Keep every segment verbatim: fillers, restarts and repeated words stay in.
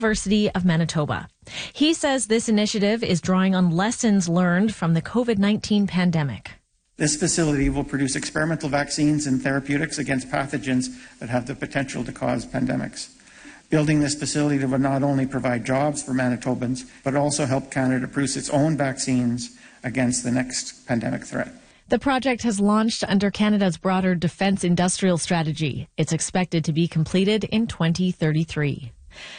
University of Manitoba. He says this initiative is drawing on lessons learned from the covid nineteen pandemic. This facility will produce experimental vaccines and therapeutics against pathogens that have the potential to cause pandemics. Building this facility will not only provide jobs for Manitobans, but also help Canada produce its own vaccines against the next pandemic threat. The project has launched under Canada's broader defense industrial strategy. It's expected to be completed in twenty thirty-three.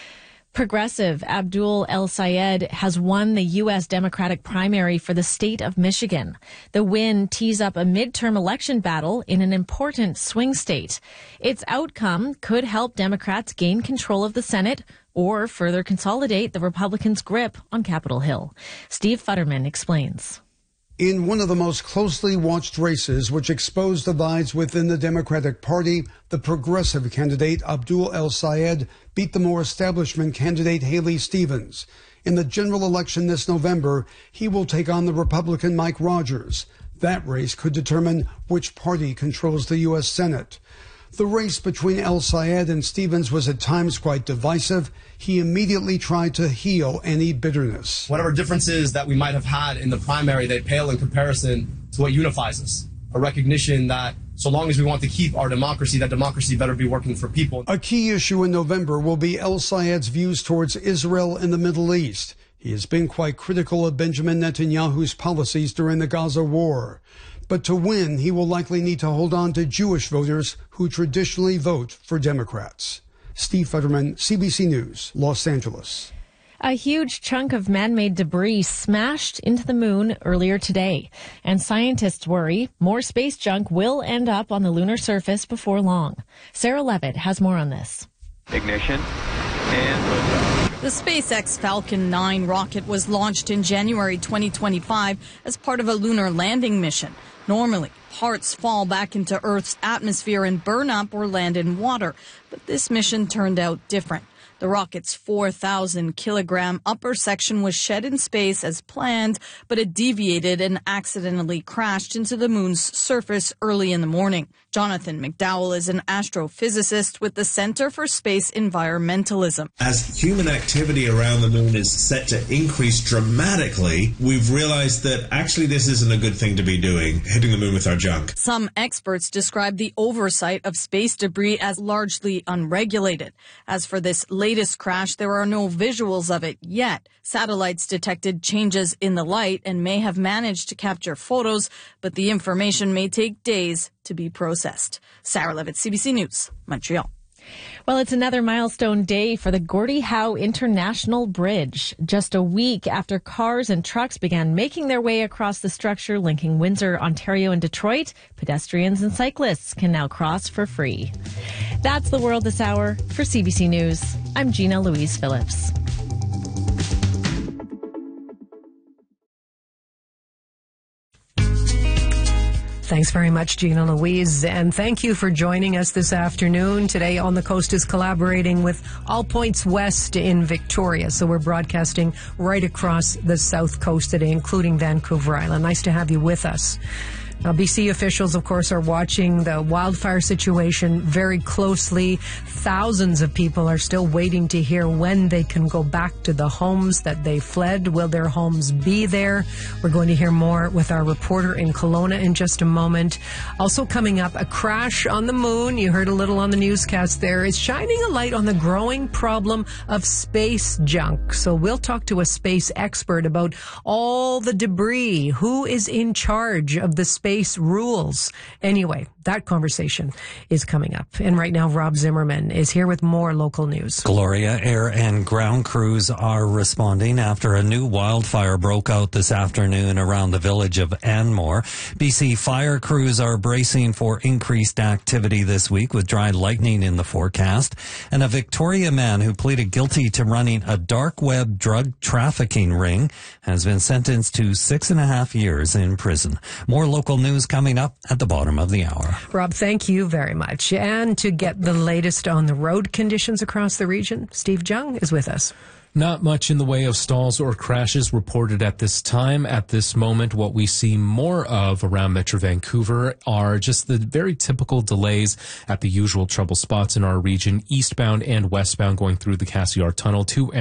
Progressive Abdul El-Sayed has won the U S Democratic primary for the state of Michigan. The win tees up a midterm election battle in an important swing state. Its outcome could help Democrats gain control of the Senate or further consolidate the Republicans' grip on Capitol Hill. Steve Futterman explains. In one of the most closely watched races, which exposed divides within the Democratic Party, the progressive candidate Abdul El-Sayed beat the more establishment candidate Haley Stevens. In the general election this November, he will take on the Republican Mike Rogers. That race could determine which party controls the U S Senate. The race between El-Sayed and Stevens was at times quite divisive. He immediately tried to heal any bitterness. Whatever differences that we might have had in the primary, they pale in comparison to what unifies us. A recognition that so long as we want to keep our democracy, that democracy better be working for people. A key issue in November will be El-Sayed's views towards Israel and the Middle East. He has been quite critical of Benjamin Netanyahu's policies during the Gaza war. But to win, he will likely need to hold on to Jewish voters who traditionally vote for Democrats. Steve Futterman, C B C News, Los Angeles. A huge chunk of man-made debris smashed into the moon earlier today, and scientists worry more space junk will end up on the lunar surface before long. Sarah Levitt has more on this. Ignition and liftoff. The SpaceX Falcon nine rocket was launched in January twenty twenty-five as part of a lunar landing mission. Normally, parts fall back into Earth's atmosphere and burn up or land in water, but this mission turned out different. The rocket's four thousand kilogram upper section was shed in space as planned, but it deviated and accidentally crashed into the moon's surface early in the morning. Jonathan McDowell is an astrophysicist with the Center for Space Environmentalism. As human activity around the moon is set to increase dramatically, we've realized that actually this isn't a good thing to be doing, hitting the moon with our junk. Some experts describe the oversight of space debris as largely unregulated. As for this latest crash, there are no visuals of it yet. Satellites detected changes in the light and may have managed to capture photos, but the information may take days to be processed. Sarah Levitt, C B C News, Montreal. Well, it's another milestone day for the Gordie Howe International Bridge. Just a week after cars and trucks began making their way across the structure linking Windsor, Ontario, and Detroit, pedestrians and cyclists can now cross for free. That's the world this hour. For C B C News, I'm Gina Louise Phillips. Thanks very much, Gina Louise, and thank you for joining us this afternoon. Today On the Coast is collaborating with All Points West in Victoria, so we're broadcasting right across the South Coast today, including Vancouver Island. Nice to have you with us. Now, B C officials, of course, are watching the wildfire situation very closely. Thousands of people are still waiting to hear when they can go back to the homes that they fled. Will their homes be there? We're going to hear more with our reporter in Kelowna in just a moment. Also coming up, a crash on the moon. You heard a little on the newscast there. Is shining a light on the growing problem of space junk. So we'll talk to a space expert about all the debris. Who is in charge of the space rules? Anyway, that conversation is coming up. And right now, Rob Zimmerman is here with more local news. Gloria, air and ground crews are responding after a new wildfire broke out this afternoon around the village of Anmore. B C fire crews are bracing for increased activity this week with dry lightning in the forecast. And a Victoria man who pleaded guilty to running a dark web drug trafficking ring has been sentenced to six and a half years in prison. More local news coming up at the bottom of the hour. Rob, thank you very much. And to get the latest on the road conditions across the region, Steve Jung is with us. Not much in the way of stalls or crashes reported at this time. At this moment, what we see more of around Metro Vancouver are just the very typical delays at the usual trouble spots in our region, eastbound and westbound going through the Cassiar Tunnel to